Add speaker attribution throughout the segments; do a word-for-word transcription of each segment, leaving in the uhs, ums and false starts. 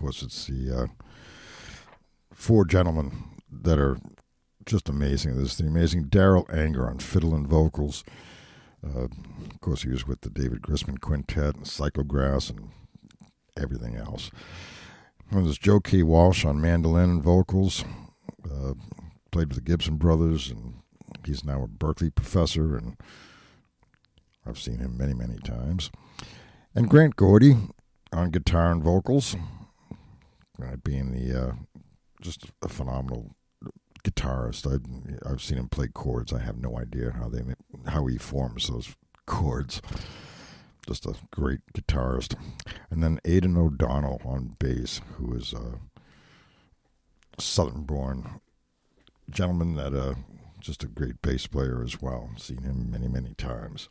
Speaker 1: course, it's the uh, four gentlemen that are just amazing. There's the amazing Daryl Anger on fiddle and vocals. Uh, of course, he was with the David Grisman Quintet and Psychograss and everything else. And there's Joe K. Walsh on mandolin and vocals. Uh, played with the Gibson Brothers, and he's now a Berkeley professor, and I've seen him many, many times. And Grant Gordy on guitar and vocals, Grant being the uh, just a phenomenal guitarist. I, I've seen him play chords. I have no idea how they how he forms those chords. Just a great guitarist. And then Aidan O'Donnell on bass, who is a Southern-born gentleman that uh, just a great bass player as well. Seen him many, many times.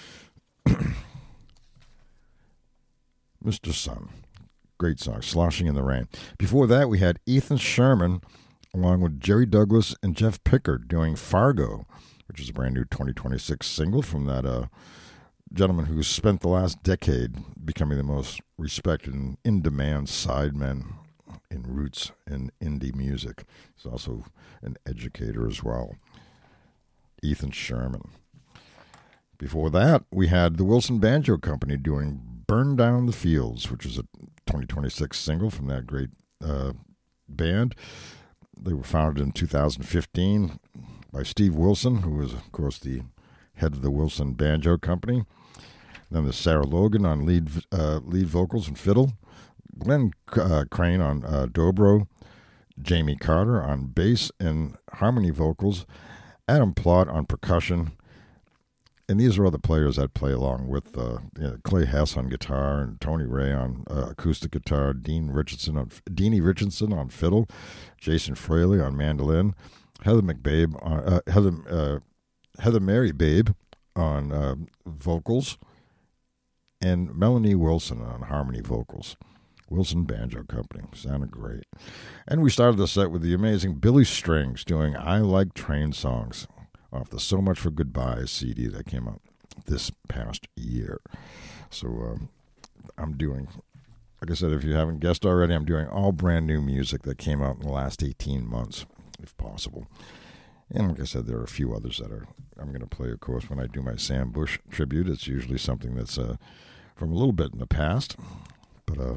Speaker 1: Mister Sun, great song, Sloshing in the Rain. Before that, we had Ethan Sherman along with Jerry Douglas and Jeff Pickard doing Fargo, which is a brand new twenty twenty-six single from that uh, gentleman who spent the last decade becoming the most respected and in-demand sidemen in roots and indie music. He's also an educator as well. Ethan Sherman. Before that, we had the Wilson Banjo Company doing Burn Down the Fields, which is a twenty twenty-six single from that great uh, band. They were founded in two thousand fifteen by Steve Wilson, who was, of course, the head of the Wilson Banjo Company. Then there's Sarah Logan on lead uh, lead vocals and fiddle. Glenn uh, Crane on uh, dobro. Jamie Carter on bass and harmony vocals. Adam Plott on percussion. And these are other players that play along with uh, you know, Clay Hess on guitar and Tony Ray on uh, acoustic guitar, Dean Richardson on Deanie Richardson on fiddle, Jason Fraley on mandolin, Heather McBabe on uh, Heather uh, Heather Mary Babe on uh, vocals, and Melanie Wilson on harmony vocals. Wilson Banjo Company. Sounded great. And we started the set with the amazing Billy Strings doing I Like Train Songs off the So Much for Goodbye C D that came out this past year. So um, I'm doing, like I said, if you haven't guessed already, I'm doing all brand new music that came out in the last eighteen months, if possible. And like I said, there are a few others that are I'm going to play, of course, when I do my Sam Bush tribute. It's usually something that's uh, from a little bit in the past, but uh,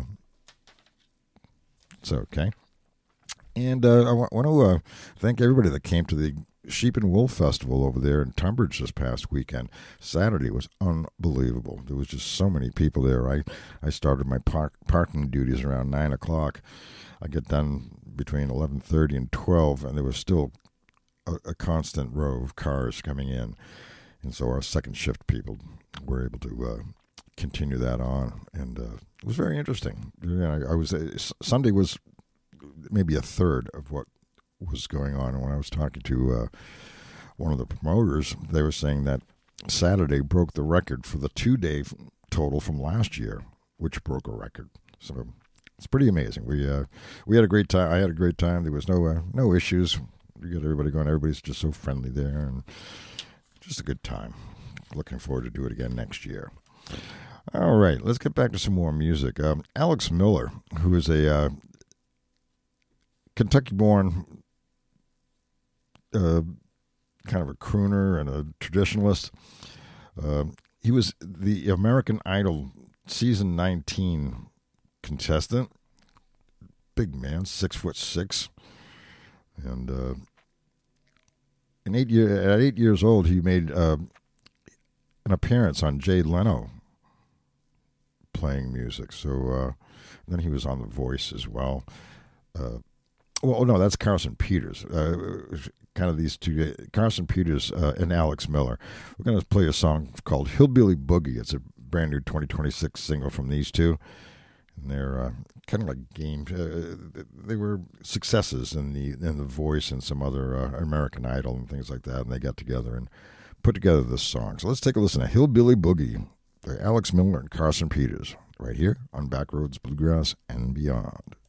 Speaker 1: it's okay. And uh, I want, want to uh, thank everybody that came to the Sheep and Wool Festival over there in Tunbridge this past weekend. Saturday was unbelievable. There was just so many people there. I, I started my park, parking duties around nine o'clock. I get done between eleven thirty and twelve, and there was still a, a constant row of cars coming in. And so our second shift people were able to uh, continue that on, and uh, it was very interesting. You know, I was uh, Sunday was maybe a third of what was going on. And when I was talking to uh, one of the promoters, they were saying that Saturday broke the record for the two-day total from last year, which broke a record. So it's pretty amazing. We uh, we had a great time. I had a great time. There was no uh, no issues. We got everybody going. Everybody's just so friendly there, and just a good time. Looking forward to do it again next year. All right, let's get back to some more music. Um, Alex Miller, who is a uh, Kentucky-born Uh, kind of a crooner and a traditionalist. Uh, he was the American Idol season nineteen contestant. Big man, six foot six, and uh, in eight year at eight years old, he made uh, an appearance on Jay Leno playing music. So uh, then he was on The Voice as well. Uh, well, no, that's Carson Peters. Uh, kind of these two, Carson Peters uh, and Alex Miller. We're going to play a song called Hillbilly Boogie. It's a brand new twenty twenty-six single from these two. And they're uh, kind of like games. Uh, they were successes in the in The Voice and some other uh, American Idol and things like that. And they got together and put together this song. So let's take a listen to Hillbilly Boogie by Alex Miller and Carson Peters right here on Backroads Bluegrass and Beyond.